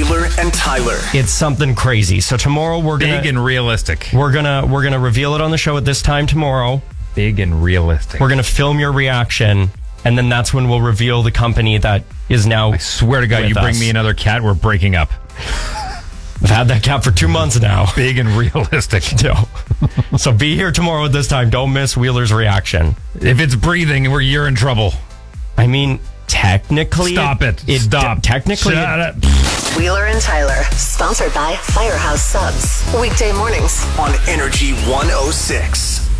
Wheeler and Tyler. It's something crazy. So tomorrow we're gonna Big and realistic. we're gonna reveal it on the show at this time tomorrow. Big and realistic. We're gonna film your reaction, and then that's when we'll reveal the company that is now. I swear to God, with you bring us. me another cat, we're breaking up. I've had that cat for 2 months now. Big and realistic. So be here tomorrow at this time. Don't miss Wheeler's reaction. If it's breathing, you're in trouble. I mean, technically... Stop it. Stop. Technically... Shut up. Wheeler and Tyler, sponsored by Firehouse Subs. Weekday mornings On Energy 106.